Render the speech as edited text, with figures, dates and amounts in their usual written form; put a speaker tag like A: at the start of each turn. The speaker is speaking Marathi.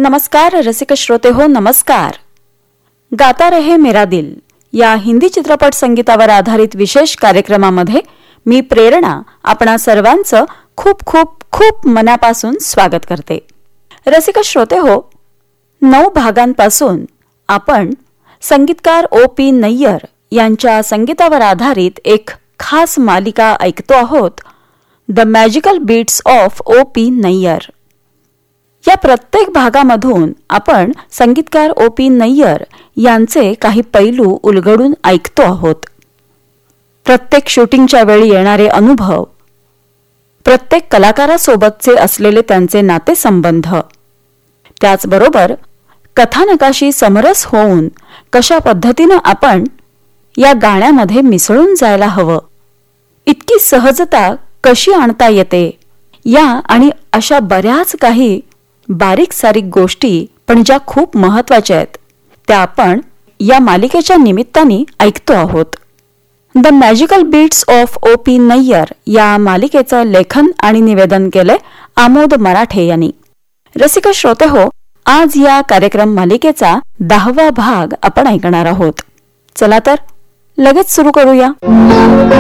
A: नमस्कार रसिक श्रोते हो, नमस्कार. गाता रहे मेरा दिल या हिंदी चित्रपट संगीतावर आधारित विशेष कार्यक्रमामध्ये मी प्रेरणा आपणा सर्वांचं खूप खूप खूप मनापासून स्वागत करते. रसिक श्रोते हो, 9 भागांपासून आपण संगीतकार O.P. नय्यर यांच्या संगीतावर आधारित एक खास मालिका ऐकतो आहोत, the magical beats of O.P. Nayyar. या प्रत्येक भागामधून आपण संगीतकार O.P. नय्यर यांचे काही पैलू उलगडून ऐकतो आहोत. प्रत्येक शूटिंगच्या वेळी येणारे अनुभव, प्रत्येक कलाकारासोबतचे असलेले त्यांचे नातेसंबंध, त्याचबरोबर कथानकाशी समरस होऊन कशा पद्धतीनं आपण या गाण्यामध्ये मिसळून जायला हवं, इतकी सहजता कशी आणता येते, या आणि अशा बऱ्याच काही बारीक सारीक गोष्टी पण ज्या खूप महत्वाच्या आहेत त्या आपण या मालिकेच्या निमित्ताने ऐकतो आहोत. The magical beats of O.P. Nayyar या मालिकेचं लेखन आणि निवेदन केले आमोद मराठे यांनी. रसिक श्रोते हो, आज या कार्यक्रम मालिकेचा 10वा भाग आपण ऐकणार आहोत. चला तर लगेच सुरू करूया.